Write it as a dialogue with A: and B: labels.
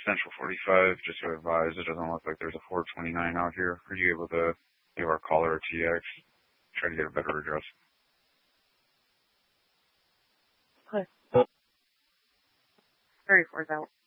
A: Central 45, just to advise, it doesn't look like there's a 429 out here. Are you able to give our caller a TX? Try to get a better address.
B: Push. 34's out.